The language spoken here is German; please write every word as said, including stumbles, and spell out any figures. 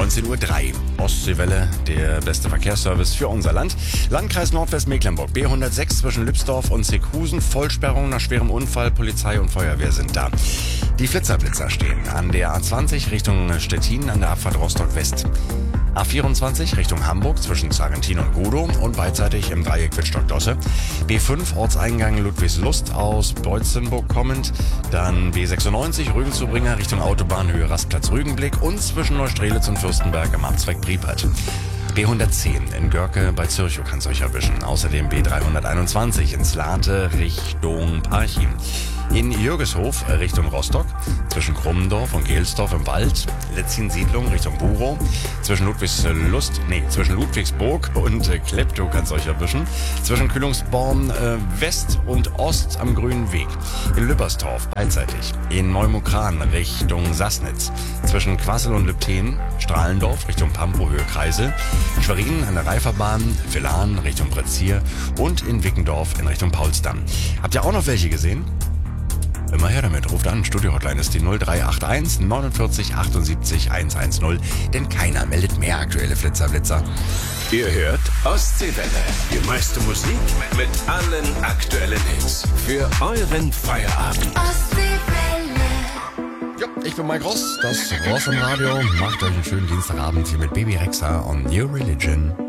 neunzehn Uhr drei. Ostseewelle, der beste Verkehrsservice für unser Land. Landkreis Nordwestmecklenburg, B hundertsechs zwischen Lübsdorf und Seckhusen. Vollsperrung nach schwerem Unfall, Polizei und Feuerwehr sind da. Die Flitzer-Blitzer stehen an der A zwanzig Richtung Stettin an der Abfahrt Rostock West. A vierundzwanzig Richtung Hamburg zwischen Sargentin und Gudow und beidseitig im Dreieck Wittstock-Dosse. B fünf Ortseingang Ludwigslust aus Beutzenburg kommend. Dann B sechsundneunzig Rügen-Zubringer Richtung Autobahnhöhe Rastplatz Rügenblick und zwischen Neustrelitz und Fürstenberg im Amtsweg Priepert. B hundertzehn in Görke bei Zürchow kann's euch erwischen. Außerdem B dreihunderteinundzwanzig ins Late Richtung Parchim. In Jürgeshof Richtung Rostock, zwischen Krummendorf und Gelsdorf im Wald, Letzin-Siedlung Richtung Burow, zwischen Ludwigslust, nee, zwischen Ludwigsburg und äh, Kleptow kann's euch erwischen, zwischen Kühlungsborn äh, West und Ost am Grünen Weg, in Lübbersdorf beidseitig, in Neumukran Richtung Sassnitz, zwischen Quassel und Lübten, Strahlendorf Richtung Pampow-Höhe Kreisel, Schwerin an der Reiferbahn, Villan Richtung Bretzier und in Wickendorf in Richtung Paulsdamm. Habt ihr auch noch welche gesehen? Immer her damit, ruft an, Studio-Hotline ist die null drei acht eins neunundvierzig achtundsiebzig hundertzehn, denn keiner meldet mehr aktuelle Flitzer-Blitzer. Ihr hört Ostseewelle, die meiste Musik mit allen aktuellen Hits für euren Feierabend. Ostseewelle. Ja, ich bin Mike Ross, das Ross im Radio. Macht euch einen schönen Dienstagabend hier mit Baby Rexha on New Religion.